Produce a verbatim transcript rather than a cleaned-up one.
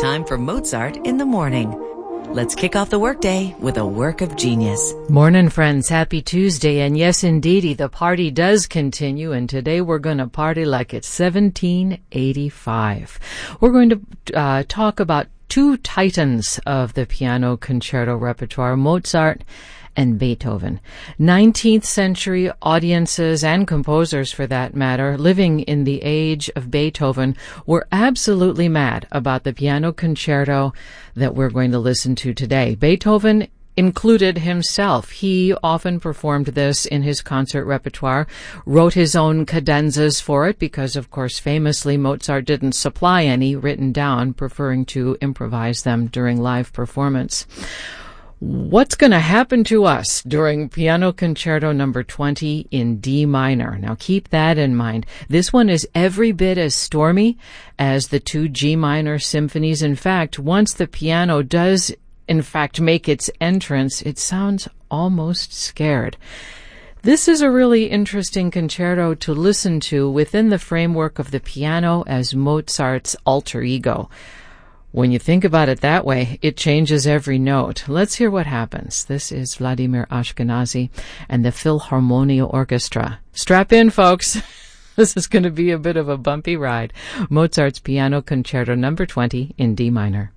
time for Mozart in the morning. Let's kick off the workday with a work of genius. Morning, friends. Happy Tuesday. And yes, indeedy, the party does continue. And today we're going to party like it's seventeen eighty-five. We're going to uh, talk about two titans of the piano concerto repertoire, Mozart and Beethoven. nineteenth century audiences and composers, for that matter, living in the age of Beethoven, were absolutely mad about the piano concerto that we're going to listen to today. Beethoven included himself. He often performed this in his concert repertoire, wrote his own cadenzas for it because, of course, famously, Mozart didn't supply any written down, preferring to improvise them during live performance. What's going to happen to us during Piano Concerto number twenty in D minor? Now keep that in mind. This one is every bit as stormy as the two G minor symphonies. In fact, once the piano does, in fact, make its entrance, it sounds almost scared. This is a really interesting concerto to listen to within the framework of the piano as Mozart's alter ego. When you think about it that way, it changes every note. Let's hear what happens. This is Vladimir Ashkenazy and the Philharmonia Orchestra. Strap in, folks. This is going to be a bit of a bumpy ride. Mozart's Piano Concerto number twenty in D minor.